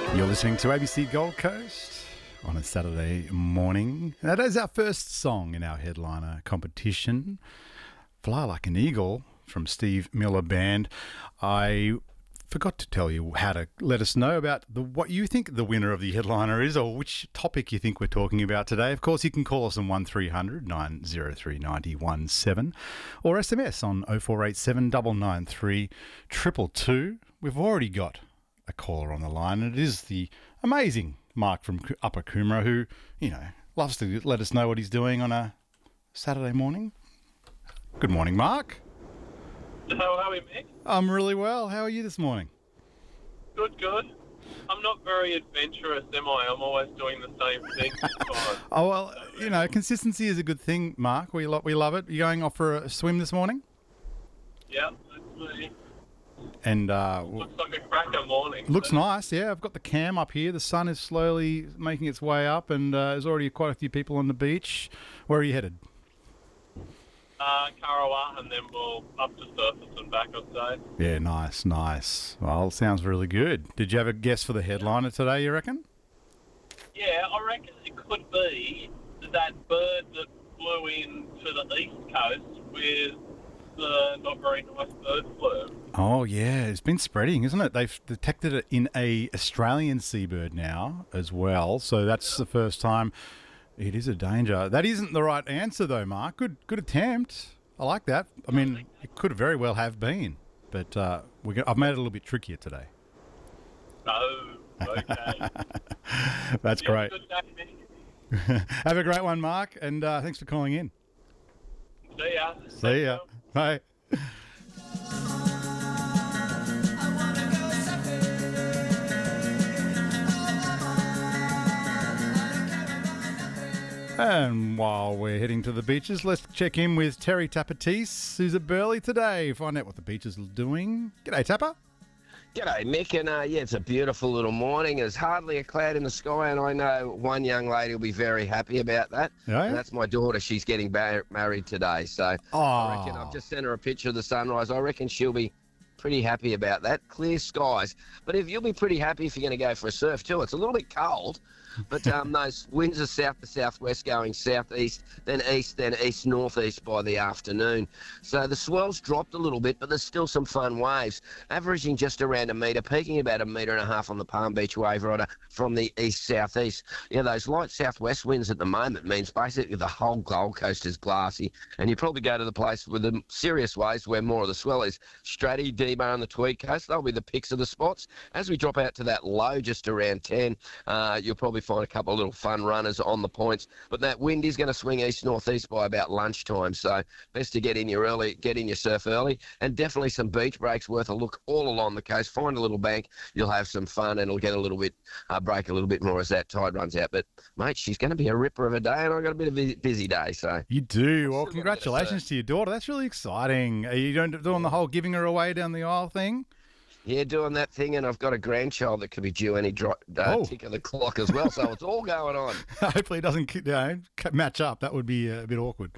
You're listening to ABC Gold Coast on a Saturday morning. That is our first song in our headliner competition, Fly Like an Eagle from Steve Miller Band. I forgot to tell you how to let us know about what you think the winner of the headliner is, or which topic you think we're talking about today. Of course, you can call us on 1300 903 9017 or SMS on 0487 993 222. We've already got a caller on the line, and it is the amazing Mark from Upper Coomera, who, loves to let us know what he's doing on a Saturday morning. Good morning, Mark. How are we, Mick? I'm really well. How are you this morning? Good. I'm not very adventurous, am I? I'm always doing the same thing. Oh, well, consistency is a good thing, Mark. We love it. You going off for a swim this morning? Yeah, that's me. And looks like a cracker morning. Looks nice, yeah. I've got the cam up here. The sun is slowly making its way up, and there's already quite a few people on the beach. Where are you headed? Karawa, and then we'll up to surface and back, I'd say. Yeah, nice. Well, sounds really good. Did you have a guess for the headliner today, you reckon? Yeah, I reckon it could be that bird that flew in to the east coast with the not very nice bird flu. Oh, yeah, it's been spreading, isn't it? They've detected it in a Australian seabird now as well, so that's the first time. It is a danger. That isn't the right answer, though, Mark. Good attempt. I like that. I mean, it could very well have been, but I've made it a little bit trickier today. Oh, okay. That's great. Good day, Mick. Have a great one, Mark, and thanks for calling in. See ya. Bye. And while we're heading to the beaches, let's check in with Terry Tapatis, who's at Burleigh today. Find out what the beaches are doing. G'day, Tapper. G'day, Mick, and it's a beautiful little morning. There's hardly a cloud in the sky, and I know one young lady will be very happy about that. Yeah? And that's my daughter. She's getting married today, so I reckon I've just sent her a picture of the sunrise. I reckon she'll be pretty happy about that. Clear skies. But you'll be pretty happy if you're going to go for a surf too. It's a little bit cold, but those winds are south to southwest going southeast, then east northeast by the afternoon. So the swells dropped a little bit, but there's still some fun waves, averaging just around a metre, peaking about 1.5 metres on the Palm Beach Wave Rider from the east southeast. Those light southwest winds at the moment means basically the whole Gold Coast is glassy, and you probably go to the place with the serious waves where more of the swell is. Straddie, Debo and the Tweed Coast, they'll be the picks of the spots. As we drop out to that low just around 10, you'll probably find a couple of little fun runners on the points, but that wind is going to swing east-northeast by about lunchtime, so best to get in your surf early, and definitely some beach breaks worth a look all along the coast. Find a little bank, you'll have some fun, and it'll get a little bit break a little bit more as that tide runs out. But mate, she's going to be a ripper of a day, and I've got a bit of a busy day. So you do. Well, congratulations to your daughter. That's really exciting. Are you doing the whole giving her away down the aisle thing? Yeah, doing that thing, and I've got a grandchild that could be due any tick of the clock as well, so it's all going on. Hopefully it doesn't match up. That would be a bit awkward.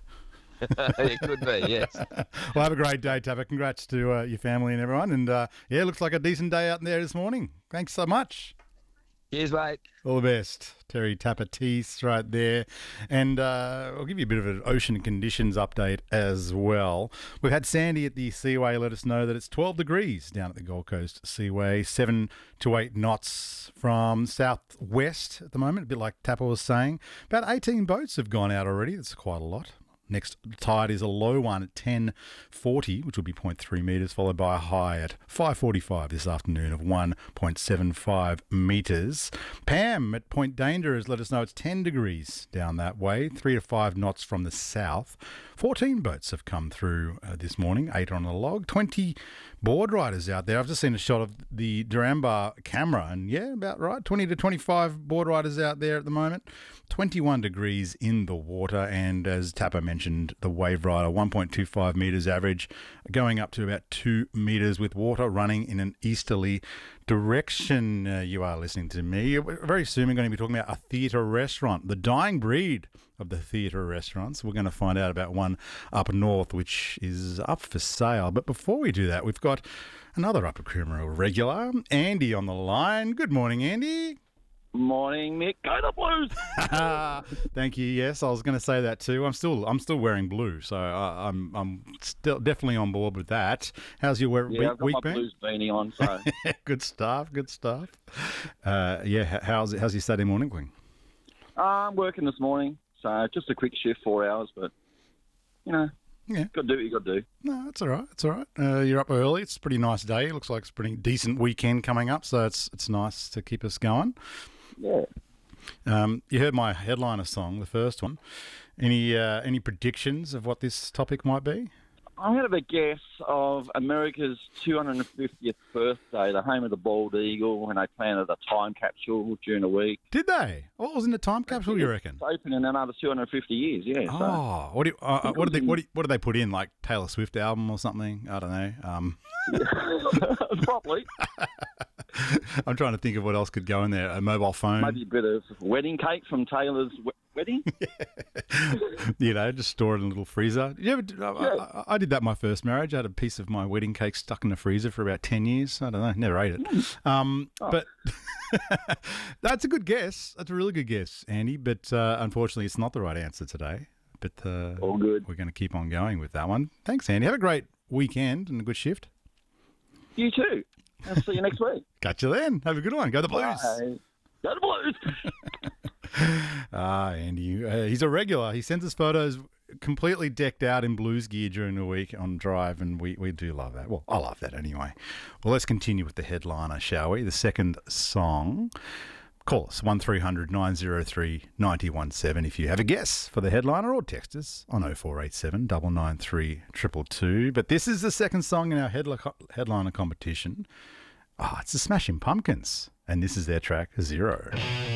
It could be, yes. Well, have a great day, Tapper. Congrats to your family and everyone. And, it looks like a decent day out there this morning. Thanks so much. Cheers, mate. All the best. Terry Tapatis right there. And I'll give you a bit of an ocean conditions update as well. We've had Sandy at the Seaway let us know that it's 12 degrees down at the Gold Coast Seaway, 7 to 8 knots from southwest at the moment, a bit like Tapper was saying. About 18 boats have gone out already. That's quite a lot. Next tide is a low one at 10:40, which will be 0.3 metres, followed by a high at 5:45 this afternoon of 1.75 metres. Pam at Point Danger has let us know it's 10 degrees down that way, 3 to 5 knots from the south. 14 boats have come through this morning, 8 on the log, 20 board riders out there. I've just seen a shot of the Durambar camera, and yeah, about right, 20 to 25 board riders out there at the moment. 21 degrees in the water, and as Tapper mentioned, the Wave Rider, 1.25 metres average, going up to about 2 metres with water running in an easterly direction you are listening to me. Very soon we're going to be talking about a theatre restaurant, the dying breed of the theatre restaurants. We're going to find out about one up north which is up for sale. But before we do that, we've got another Upper Coomera regular, Andy, on the line. Good morning, Andy. Morning, Mick. Go the Blues! Thank you. Yes, I was going to say that too. I'm still wearing blue, so I'm still definitely on board with that. How's your I've got week my been? Blues beanie on, so Good stuff. Good stuff. How's your Saturday morning going? I'm working this morning, so just a quick shift, 4 hours, but Yeah. got to do what you got to do. No, that's all right. It's all right. You're up early. It's a pretty nice day. It looks like it's a pretty decent weekend coming up, so it's nice to keep us going. Yeah. You heard my headliner song, the first one. Any predictions of what this topic might be? I'm going to have a guess of America's 250th birthday, the home of the bald eagle, when they planted a time capsule during the week. Did they? What was in the time capsule, you reckon? It's open in another 250 years, yeah. Oh, what do they put in? Like Taylor Swift album or something? I don't know. Probably. I'm trying to think of what else could go in there. A mobile phone. Maybe a bit of wedding cake from Taylor's wedding. Just store it in a little freezer. You ever, I did that my first marriage. I had a piece of my wedding cake stuck in the freezer for about 10 years. I don't know. Never ate it. But that's a good guess. That's a really good guess, Andy. But unfortunately, it's not the right answer today. But all good. We're going to keep on going with that one. Thanks, Andy. Have a great weekend and a good shift. You too. I'll see you next week. Catch you then. Have a good one. Go the Blues. Bye. Go the Blues. Andy, he's a regular. He sends us photos completely decked out in blues gear during the week on drive, and we do love that. Well, I love that anyway. Well, let's continue with the headliner, shall we? The second song. Call us 1300 903 917 if you have a guess for the headliner, or text us on 0487 993 222. But this is the second song in our headliner competition. It's the Smashing Pumpkins, and this is their track, Zero.